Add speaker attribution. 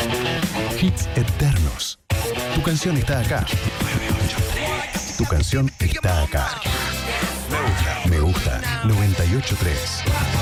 Speaker 1: Hits eternos. Tu canción está acá. Tu canción está acá. Me gusta 983.